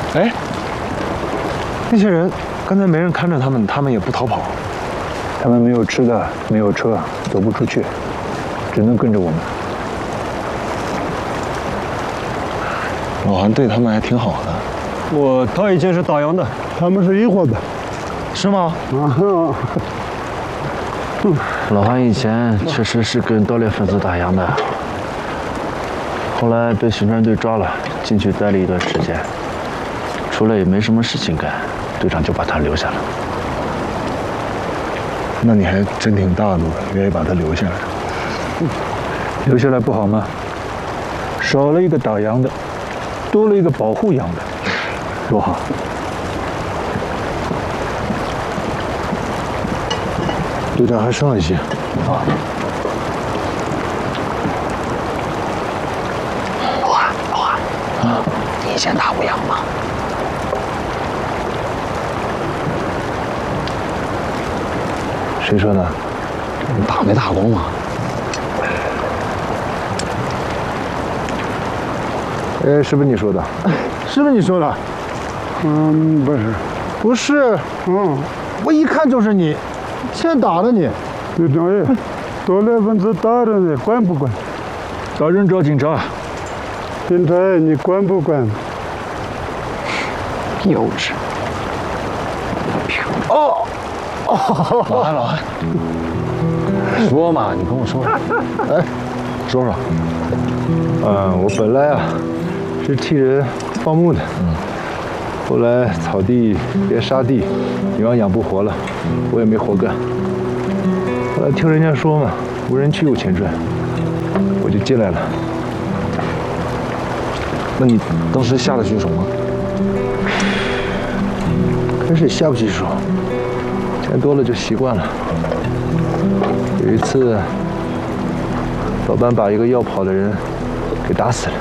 哎，那些人刚才没人看着他们，他们也不逃跑。 他们没有吃的，没有车，走不出去，只能跟着我们。 老韩对他们还挺好的。 他以前是打烊的，他们是一伙的。 是吗？ 老韩以前确实是跟盗猎分子打烊的，后来被宣传队抓了，进去待了一段时间，出来也没什么事情干，队长就把他留下了。 那你还真挺大度的，愿意把他留下来。 留下来不好吗？少了一个打烊的，多了一个保护烊的，多好。 队长还剩了一些。 啊。 老韩，啊，你以前打过烊吗？ 谁说的？ 你打没打过吗？ 哎，是不是你说的？ 是不是你说的？不是。 不是，我一看就是你，欠打的你。 队长哎，盗猎分子打人，管不管？ 打人找警察。 警察，你管不管？ 幼稚。 老韩，说嘛，你跟我说。哎，说说。 我本来啊是替人放牧的，后来草地别沙地，牛羊养不活了，我也没活干。后来听人家说嘛，无人区有钱赚，我就进来了。 那你当时下得去手吗？ 开始下不去手，钱多了就习惯了。有一次，老板把一个要跑的人给打死了，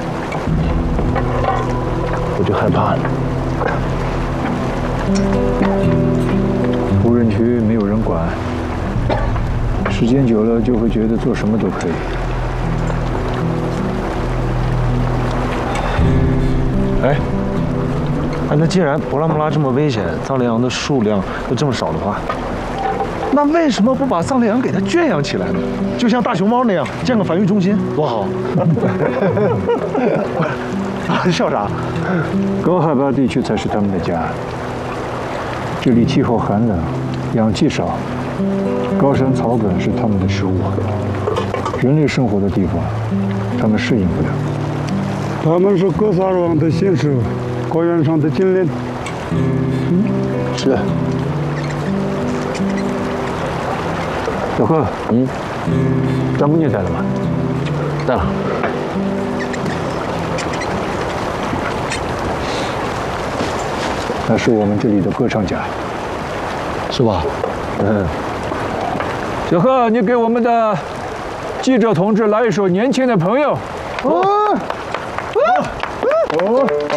我就害怕了。无人区没有人管，时间久了就会觉得做什么都可以。 哎，那既然博拉木拉这么危险，藏羚羊的数量又这么少的话，那为什么不把藏羚羊给它圈养起来呢？就像大熊猫那样，建个繁育中心，多好！笑啥？ 高海拔地区才是他们的家。这里气候寒冷，氧气少，高山草本是他们的食物。人类生活的地方，他们适应不了。 他们是格萨尔王的信使，高原上的精灵。 是。小贺，帐篷你带了吗？ 带了。 那是我们这里的歌唱家， 是吧？ 小贺，你给我们的记者同志来一首《年轻的朋友》。